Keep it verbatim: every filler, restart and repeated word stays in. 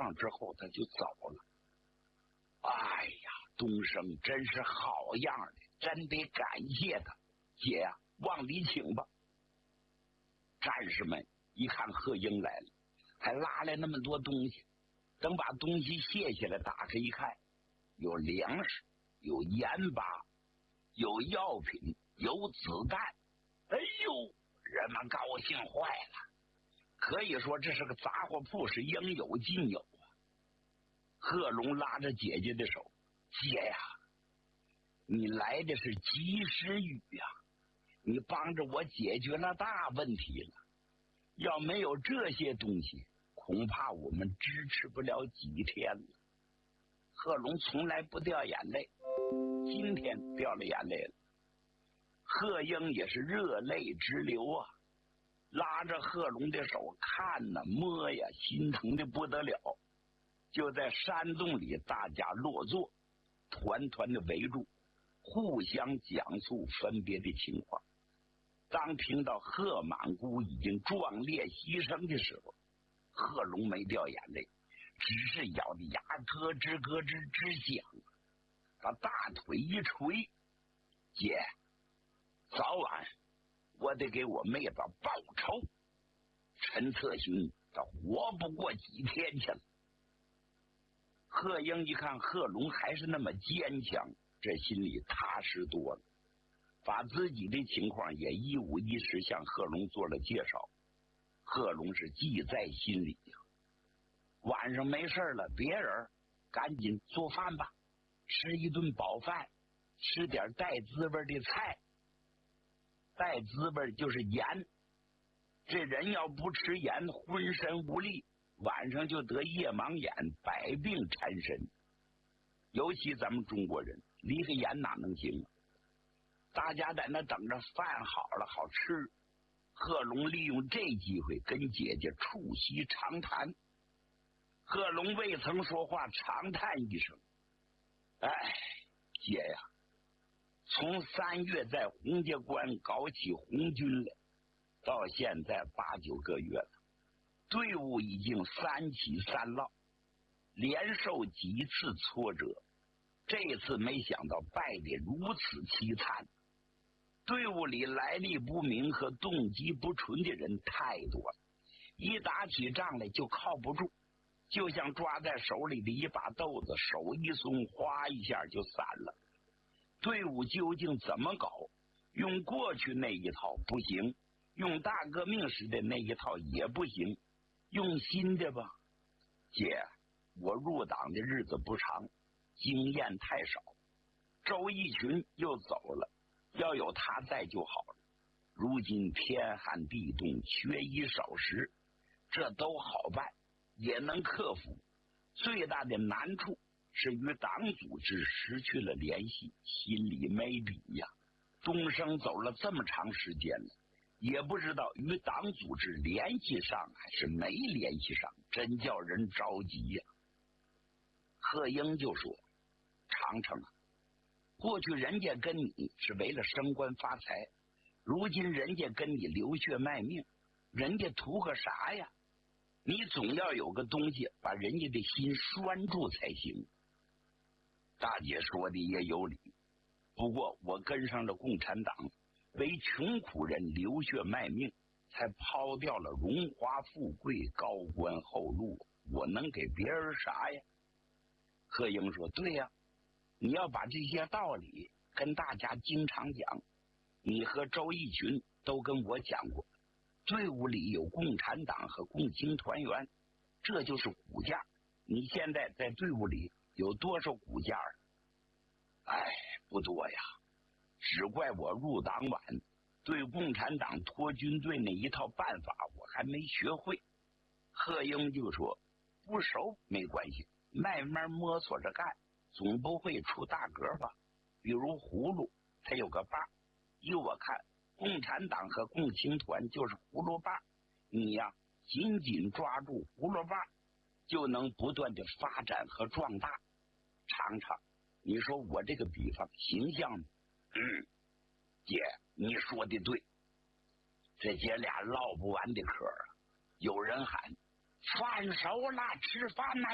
状之后，他就走了。哎呀，东升真是好样的，真得感谢他。姐呀、啊，往里请吧。战士们一看贺英来了，还拉来那么多东西，等把东西卸下来，打开一看，有粮食，有盐巴，有药品，有子弹。哎呦，人们高兴坏了，可以说这是个杂货铺，是应有尽有啊。贺龙拉着姐姐的手，姐呀，你来的是及时雨呀，你帮着我解决了大问题了。要没有这些东西，恐怕我们支持不了几天了。贺龙从来不掉眼泪，今天掉了眼泪了。贺英也是热泪直流啊，拉着贺龙的手看呐摸呀，心疼的不得了。就在山洞里，大家落座，团团的围住，互相讲述分别的情况。当听到贺满姑已经壮烈牺牲的时候，贺龙没掉眼泪，只是咬的牙咯吱咯吱直响，把大腿一捶，姐，早晚我得给我妹子报仇。陈策勋他活不过几天去了。贺英一看贺龙还是那么坚强，这心里踏实多了，把自己的情况也一五一十向贺龙做了介绍。贺龙是记在心里呀。晚上没事了，别人赶紧做饭吧，吃一顿饱饭，吃点带滋味的菜。带滋味就是盐，这人要不吃盐，浑身无力，晚上就得夜盲眼，百病缠身。尤其咱们中国人离个盐哪能行啊？大家在那等着饭好了好吃。贺龙利用这机会跟姐姐促膝长谈。贺龙未曾说话，长叹一声：哎，姐呀，从三月在洪家关搞起红军来，到现在八九个月了，队伍已经三起三落，连受几次挫折，这次没想到败得如此凄惨。队伍里来历不明和动机不纯的人太多了，一打起仗来就靠不住，就像抓在手里的一把豆子，手一松，哗一下就散了。队伍究竟怎么搞？用过去那一套不行，用大革命时的那一套也不行，用新的吧。姐，我入党的日子不长，经验太少，周逸群又走了，要有他在就好了。如今天寒地冻，缺衣少食，这都好办，也能克服。最大的难处是与党组织失去了联系，心里没底呀。东升走了这么长时间了，也不知道与党组织联系上还是没联系上，真叫人着急呀。贺英就说：长城啊，过去人家跟你是为了升官发财，如今人家跟你流血卖命，人家图个啥呀？你总要有个东西把人家的心拴住才行。大姐说的也有理，不过我跟上了共产党，为穷苦人流血卖命，才抛掉了荣华富贵、高官厚禄，我能给别人啥呀？贺英说：对呀，你要把这些道理跟大家经常讲。你和周逸群都跟我讲过，队伍里有共产党和共青团员，这就是骨架。你现在在队伍里有多少骨架？哎，不多呀，只怪我入党晚，对共产党拖军队那一套办法我还没学会。贺英就说：不熟没关系，慢慢摸索着干，总不会出大格吧？比如葫芦，它有个把，依我看，共产党和共青团就是葫芦把，你呀紧紧抓住葫芦把，就能不断的发展和壮大。尝尝，你说我这个比方形象吗？嗯，姐，你说的对。这姐俩唠不完的嗑啊，有人喊饭熟了，吃饭了。